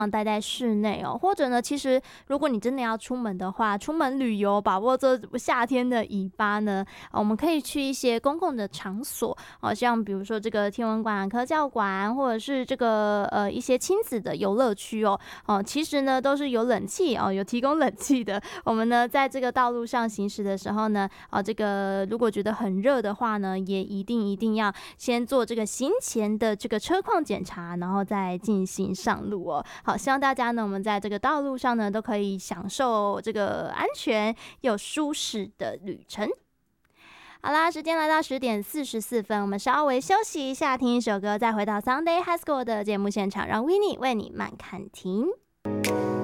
待在室内哦，或者呢，其实如果你真的要出门的话，出门旅游，把握这夏天的尾巴呢，我们可以去一些公共的场所哦，像比如说这个天文馆、科教馆，或者是这个一些亲子的游乐区哦，其实呢都是有冷气哦，有提供冷气的。我们呢在这个道路上行驶的时候呢，这个如果觉得很热的话呢，也一定要先做这个行前的这个车况检查，然后再进行上路哦。好，希望大家呢，我们在这个道路上呢，都可以享受这个安全又舒适的旅程。好啦，时间来到10:44，我们稍微休息一下，听一首歌，再回到 Sunday High School 的节目现场，让 Winnie 为你慢看停。